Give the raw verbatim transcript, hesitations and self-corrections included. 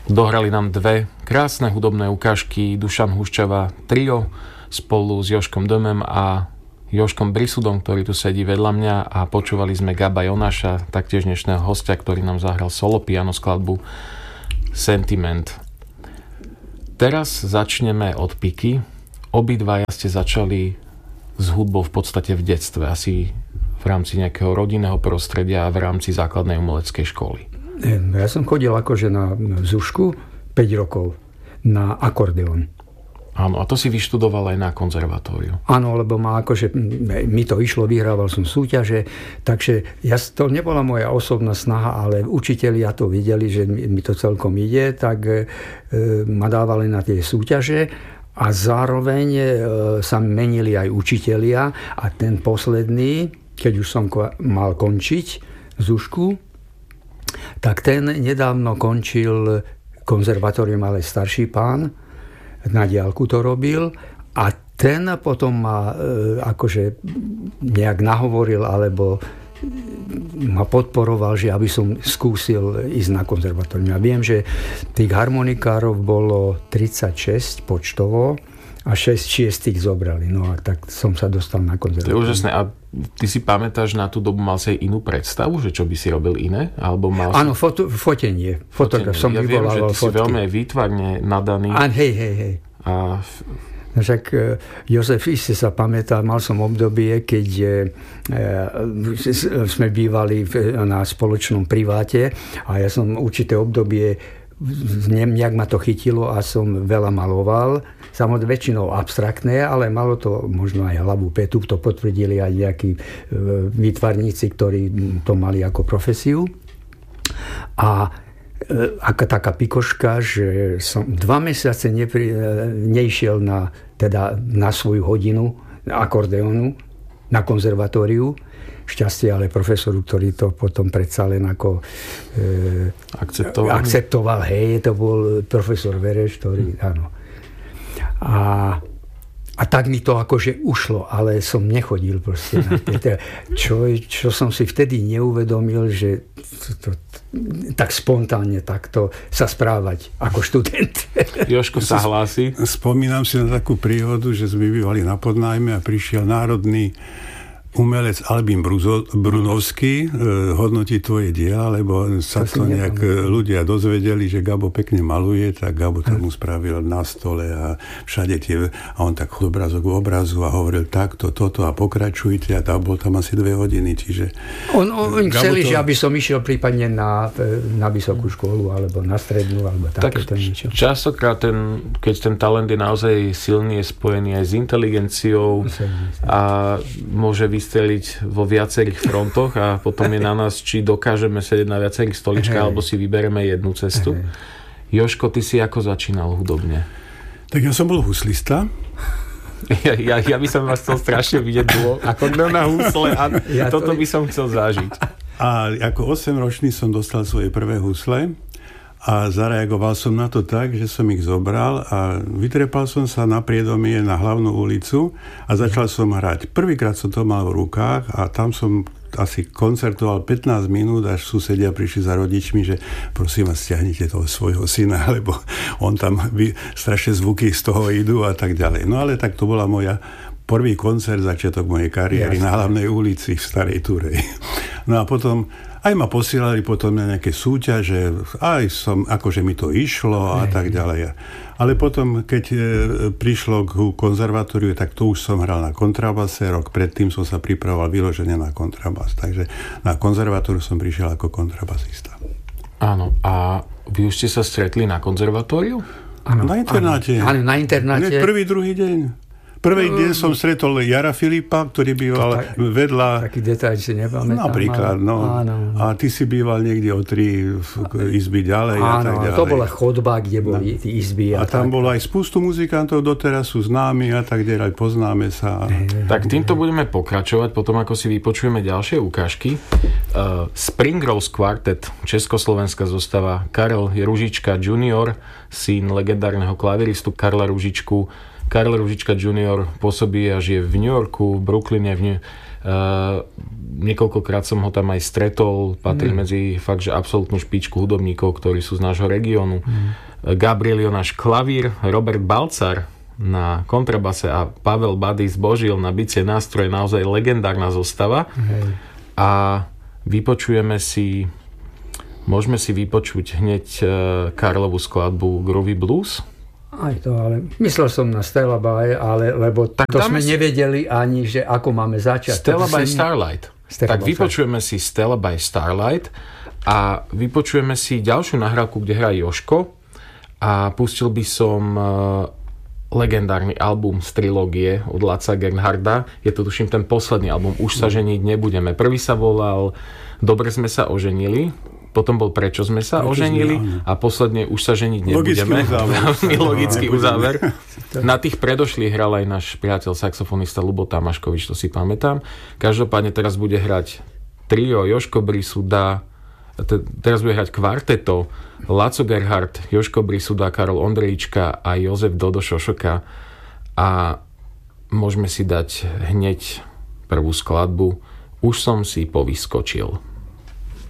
Dohrali nám dve krásne hudobné ukážky Dušan Huščava Trio spolu s Jožkom Dömem a Jožkom Brisudom, ktorý tu sedí vedľa mňa, a počúvali sme Gaba Jonáša, taktiež dnešného hostia, ktorý nám zahral solo piano skladbu Sentiment. Teraz začneme od Piky. Obidvaja ste začali s hudbou v podstate v detstve, asi v rámci nejakého rodinného prostredia a v rámci základnej umeleckej školy. Ja som chodil akože na Zušku päť rokov na akordeón. Áno, a to si vyštudoval aj na konzervatóriu. Áno, lebo ma akože, mi to išlo, vyhrával som súťaže, takže ja, to nebola moja osobná snaha, ale učitelia to videli, že mi to celkom ide, tak e, ma dávali na tie súťaže a zároveň e, sa menili aj učitelia a ten posledný, keď už som ko- mal končiť Zušku, tak ten nedávno končil konzervatórium, ale starší pán, na diaľku to robil a ten potom ma e, akože nejak nahovoril alebo ma podporoval, že aby som skúsil ísť na konzervatórium. Ja viem, že tých harmonikárov bolo tridsaťšesť počtovo a šesť šiestich zobrali. No a tak som sa dostal na konzervatórium. To je úžasné. A ty si pamätáš, na tú dobu mal si aj inú predstavu, že čo by si robil iné? Alebo mal Áno, si... foto, fotenie. Fotograf som ja vyvolával fotky. Ja viem, že ty fotky. Si veľmi výtvarne nadaný. A hej, hej, hej. A... No však Jozef, iste sa pamätá, mal som obdobie, keď e, sme bývali na spoločnom priváte a ja som určité obdobie, nejak ma to chytilo a som veľa maloval. Samozrejme väčšinou abstraktné, ale malo to možno aj hlavu petu, to potvrdili aj nejakí výtvarníci, ktorí to mali ako profesiu. A aká taká pikoška, že som dva mesiace nepri, neišiel na, teda na svoju hodinu akordeónu na konzervatóriu. Šťastie ale profesoru, ktorý to potom predsa len ako e, akceptoval. akceptoval. Hej, to bol profesor Vereš, ktorý, áno. A, a tak mi to akože ušlo, ale som nechodil proste na tie, čo, čo som si vtedy neuvedomil, že to, to, tak spontánne takto sa správať ako študent. Jožko sa hlási. Spomínam si na takú príhodu, že sme bývali na Podnájme a prišiel národný umelec Albín Brunovský hodnotí tvoje diela, lebo sa to, to nejak ľudia dozvedeli, že Gabo pekne maluje, tak Gabo tomu spravil na stole a všade tie, a on tak obrazok v obrazu a hovoril takto, toto a pokračujte a tam bol tam asi dve hodiny, čiže... On, on chceli, to... že aby som išiel prípadne na, na vysokú školu alebo na strednú, alebo takéto tak niečo. Častokrát, ten, keď ten talent je naozaj silný, je spojený aj s inteligenciou a môže vysť streliť vo viacerých frontoch a potom je na nás, či dokážeme sedieť na viacerých stoličkách, alebo si vybereme jednu cestu. Jožko, ty si ako začínal hudobne? Tak ja som bol huslista. Ja, ja, ja by som vás chcel strašne vidieť dlho, ako na husle a ja toto to... by som chcel zažiť. A ako osemročný som dostal svoje prvé husle a zareagoval som na to tak, že som ich zobral a vytrepal som sa na priedomie na hlavnú ulicu a začal som hrať. Prvýkrát som to mal v rukách a tam som asi koncertoval pätnásť minút, až susedia prišli za rodičmi, že prosím vás, stiahnite toho svojho syna, lebo on tam vy, strašne zvuky z toho idú a tak ďalej. No ale tak to bola moja prvý koncert, začiatok mojej kariéry na hlavnej ulici v Starej Turej. No a potom aj ma posielali potom na nejaké súťaže, aj som, akože mi to išlo a tak ďalej. Ale potom, keď e, prišlo k konzervatóriu, tak to už som hral na kontrabase, rok predtým som sa pripravoval vyložene na kontrabas. Takže na konzervatóriu som prišiel ako kontrabasista. Áno, a vy už ste sa stretli na konzervatóriu? Áno, na internáte. Áno, na internáte. Prvý, druhý deň. Prvý deň som stretol Jara Filipa, ktorý býval tak, vedľa... Taký detail si nepamätám. Napríklad, no. Áno. A ty si býval niekde o tri izby ďalej áno, a tak ďalej. To bola chodba, kde boli no. tí izby. A, a tam tak. Bolo aj spustu muzikantov, doteraz sú známi a tak ďalej, poznáme sa. Tak týmto budeme pokračovať, potom ako si vypočujeme ďalšie ukážky. Uh, Spring Rose Quartet, československá zostava, Karel Ružička junior, syn legendárneho klaviristu Karla Ružičku. Karel Ružička junior pôsobí a žije v New Yorku, v Brooklyne, v New, Uh, niekoľkokrát som ho tam aj stretol, patrí mm. medzi fakt, že absolútnu špičku hudobníkov, ktorí sú z nášho regiónu. Mm. Gabriel Jonáš klavír, Robert Balcar na kontrabase a Pavel Badis Božil na bicie nástroje, naozaj legendárna zostava. Mm. A vypočujeme si, môžeme si vypočuť hneď Karlovú skladbu Groovy Blues. Aj to, ale myslel som na Stella by, ale lebo tak to sme si... nevedeli ani, že ako máme začať. Stella by Starlight. Stella tak by vypočujeme Starlight. si Stella by Starlight a vypočujeme si ďalšiu nahrávku, kde hrá Jožko a pustil by som legendárny album z trilógie od Laca Gernharda. Je to tuším ten posledný album Už sa ženiť nebudeme. Prvý sa volal Dobre sme sa oženili, potom bol Prečo sme sa Prečo oženili sme, a posledne Už sa ženiť nebudeme. Veľmi logický uzáver. Na tých predošlých hral aj náš priateľ saxofonista Ľubo Tamaškovič, to si pamätám. Každopádne teraz bude hrať trio Jožko Brisuda, te, teraz bude hrať kvarteto Laco Gerhard, Jožko Brisuda, Karol Ondrejčka a Jozef Dodo Šošoka. A môžeme si dať hneď prvú skladbu Už som si povyskočil.